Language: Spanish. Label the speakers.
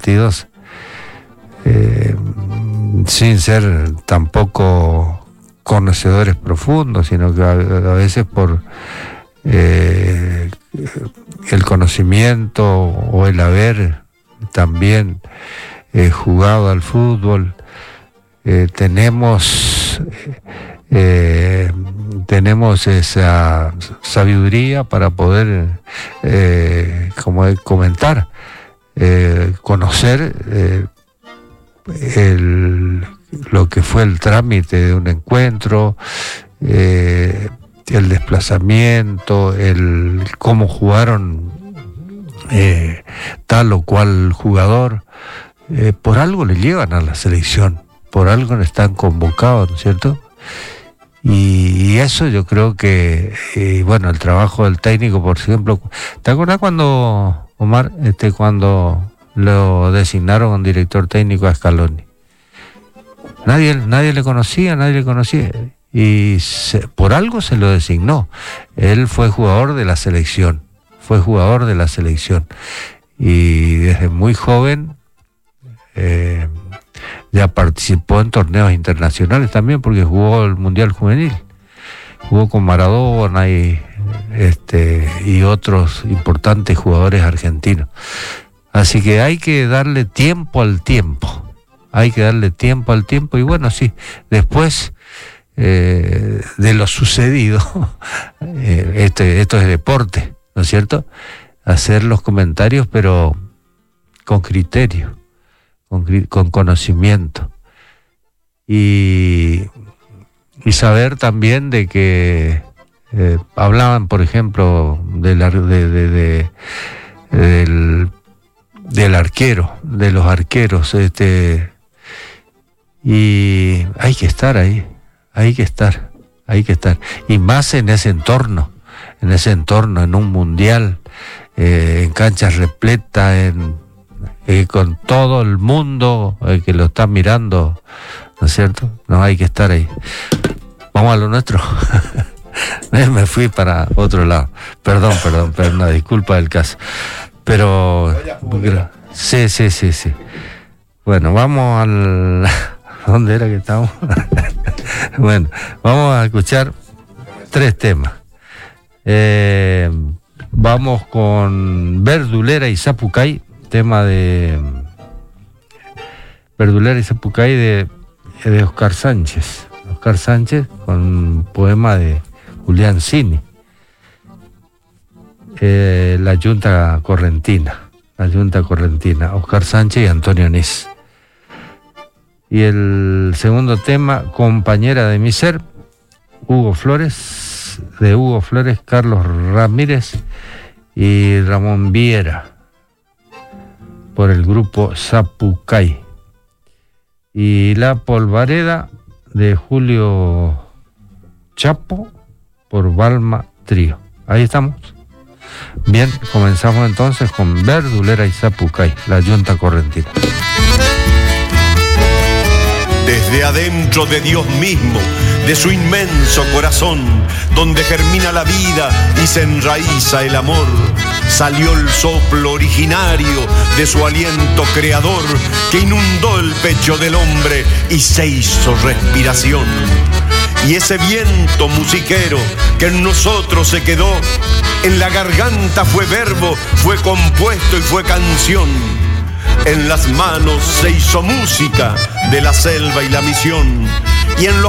Speaker 1: partidos, sin ser tampoco conocedores profundos, sino que a veces por el conocimiento o el haber también jugado al fútbol, tenemos esa sabiduría para poder comentar, conocer lo que fue el trámite de un encuentro, el desplazamiento, cómo jugaron tal o cual jugador. Por algo le llevan a la selección, por algo están convocados, ¿no es cierto? Y eso yo creo que, bueno, el trabajo del técnico, por ejemplo, ¿te acuerdas cuando, Omar, cuando lo designaron director técnico a Scaloni? Nadie le conocía, y por algo se lo designó. Él fue jugador de la selección, y desde muy joven ya participó en torneos internacionales también, porque jugó el Mundial Juvenil, jugó con Maradona y otros importantes jugadores argentinos. Así que hay que darle tiempo al tiempo, y bueno, sí, después de lo sucedido, esto es deporte, ¿no es cierto? Hacer los comentarios, pero con criterio, con conocimiento, y saber también de que hablaban, por ejemplo, del arquero, de los arqueros, y hay que estar ahí, y más en ese entorno, en un mundial, en canchas repletas, con todo el mundo que lo está mirando, ¿no es cierto? No, hay que estar ahí. Vamos a lo nuestro. Me fui para otro lado. Perdón, disculpa del caso. Pero sí. Bueno, vamos al... ¿Dónde era que estamos? Bueno, vamos a escuchar 3 temas. Vamos con Verdulera y Zapucay, tema de Verdulera y Zapucay de Oscar Sánchez, con un poema de Julián Cini, la Yunta Correntina, Oscar Sánchez y Antonio Nis. Y el segundo tema, Compañera de mi ser, Hugo Flores, Carlos Ramírez y Ramón Viera, por el grupo Zapucay. Y La Polvareda de Julio Chapo por Balma Trío. Ahí estamos. Bien, comenzamos entonces con Verdulera y Zapucay, la Yunta Correntina.
Speaker 2: Desde adentro de Dios mismo, de su inmenso corazón, donde germina la vida y se enraiza el amor, salió el soplo originario de su aliento creador, que inundó el pecho del hombre y se hizo respiración. Y ese viento musiquero que en nosotros se quedó, en la garganta fue verbo, fue compuesto y fue canción. En las manos se hizo música de la selva y la misión, y en los